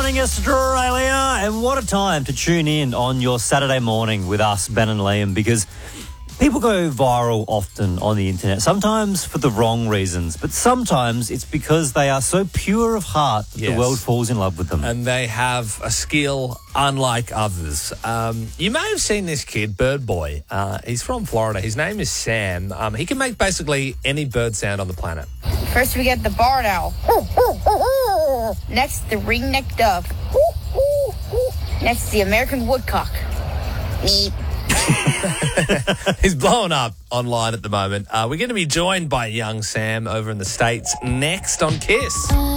morning, Australia. And what a time to tune in on your Saturday morning with us, Ben and Liam, because people go viral often on the internet, sometimes for the wrong reasons, but sometimes it's because they are so pure of heart that the world falls in love with them. And they have a skill unlike others. You may have seen this kid, Bird Boy. He's from Florida. His name is Sam. He can make basically any bird sound on the planet. First we get the barred owl. Next, the ring-necked dove. Next, the American woodcock. Meep. He's blowing up online at the moment. We're going to be joined by young Sam over in the States next on Kiss.